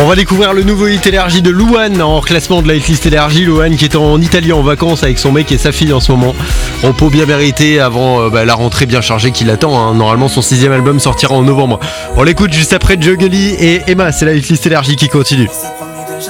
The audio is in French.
On va découvrir le nouveau hit énergie de Louane en classement de la hitlist énergie. Louane qui est en Italie en vacances avec son mec et sa fille en ce moment. Repos bien mérité avant la rentrée bien chargée qui l'attend. Normalement son 6ème album sortira en novembre. On l'écoute juste après Juggly et Emma. C'est la hitlist énergie qui continue.